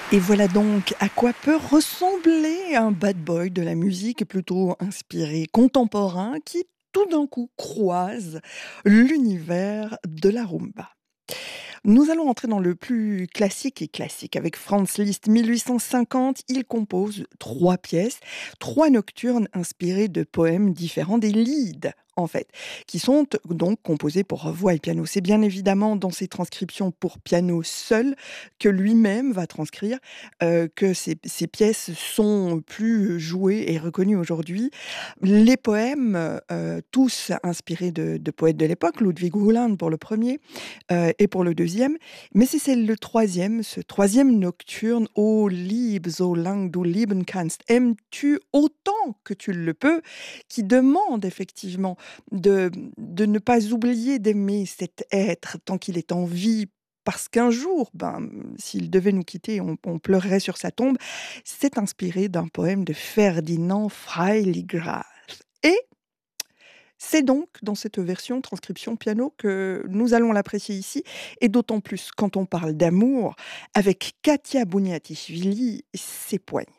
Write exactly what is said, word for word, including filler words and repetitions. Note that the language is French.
Et voilà donc à quoi peut ressembler un bad boy de la musique plutôt inspiré contemporain qui tout d'un coup croise l'univers de la rumba. Nous allons entrer dans le plus classique et classique. Avec Franz Liszt, mille huit cent cinquante, il compose trois pièces, trois nocturnes inspirées de poèmes différents, des lieds en fait, qui sont t- donc composés pour voix et piano. C'est bien évidemment dans ces transcriptions pour piano seul que lui-même va transcrire, euh, que ces, ces pièces sont plus jouées et reconnues aujourd'hui. Les poèmes, euh, tous inspirés de, de poètes de l'époque, Ludwig Uhland pour le premier, Heu et pour le deuxième, mais c'est c'est le troisième, ce troisième nocturne: «O lieb, solang du lieben kannst», aimes-tu autant que tu le peux, qui demande effectivement de de ne pas oublier d'aimer cet être tant qu'il est en vie, parce qu'un jour, ben, s'il devait nous quitter, on on pleurerait sur sa tombe. C'est inspiré d'un poème de Ferdinand Freiligrath et c'est donc dans cette version transcription piano que nous allons l'apprécier ici, et d'autant plus quand on parle d'amour avec Katia Bouniatichvili, Ses poignets.